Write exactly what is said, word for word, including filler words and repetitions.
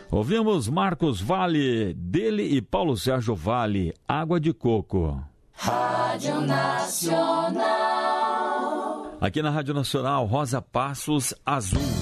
Ouvimos Marcos Valle, dele e Paulo Sérgio Valle, Água de Coco. Rádio Nacional. Aqui na Rádio Nacional, Rosa Passos, Azul.